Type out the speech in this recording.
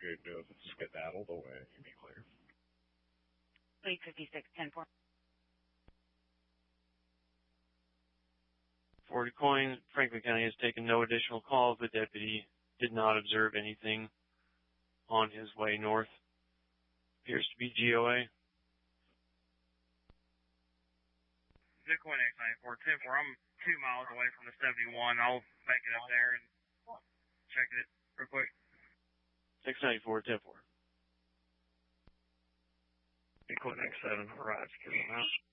could skedaddle away. You'd be clear. 856, 10-4. 40 coin. Franklin County has taken no additional calls. The deputy did not observe anything on his way north. Appears to be GOA. Bitcoin X94, 10-4. I'm 2 miles away from the 71. I'll make it up there and check it real quick. X94, 10-4. Bitcoin X7, right, secure on out.